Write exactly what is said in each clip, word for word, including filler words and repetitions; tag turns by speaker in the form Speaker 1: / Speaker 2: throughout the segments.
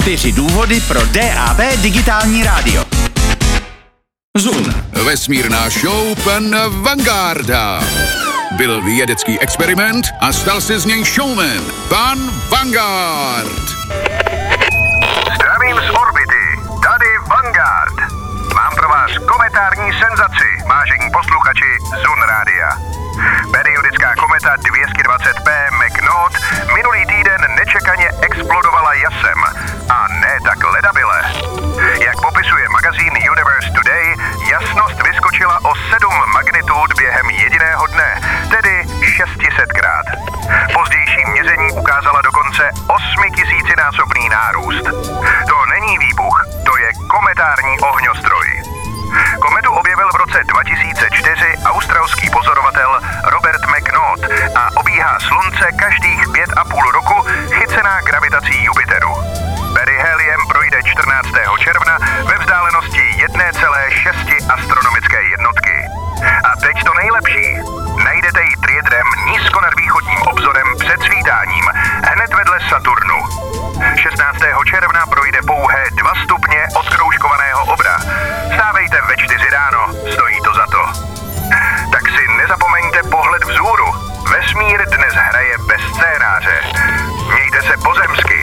Speaker 1: Čtyři důvody pro D A B digitální rádio. Zoom.
Speaker 2: Vesmírná show pan Vangarda. Byl vědecký experiment a stal se z něj showman. Pan Vanguard.
Speaker 3: Zdravím z orbity. Tady Vanguard. Mám pro vás kometární senzaci, vážení posluchači Zun rádia. Periodická kometa dvě stě dvacet P McNaught minulý týden nečekaně explodovala jasem. A ne tak ledabyle. Jak popisuje magazín Universe Today, jasnost vyskočila o sedm magnitud během jediného dne, tedy šest set krát. Pozdější měření ukázala dokonce osmitisícinásobný nárůst. To není výbuch, to je kometární ohňostroj. Kometu objevil v roce dva tisíce čtyři australský pozorovatel Robert McNaught a obíhá Slunce každých pět a půl roku chycená gravitací Jupiteru. Perihelium projde čtrnáctého června ve vzdálenosti jedna celá šest astronomické jednotky. A teď to nejlepší. Najdete ji triedrem nízko nad východním obzorem před svítáním, hned vedle Saturnu. šestnáctého června projde pouhé dva stupně od kroužkovaného obra. Stávejte ve čtyři ráno, stojí to za to. Tak si nezapomeňte pohled vzhůru. Vesmír dnes hraje bez scénáře. Mějte se pozemsky.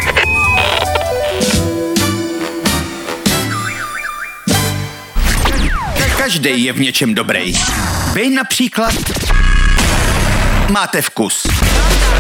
Speaker 1: Každý je v něčem dobrý. Vy například máte vkus.